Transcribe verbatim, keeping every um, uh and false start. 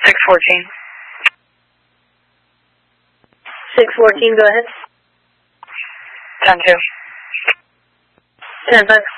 six fourteen. six fourteen, go ahead. ten two. ten five.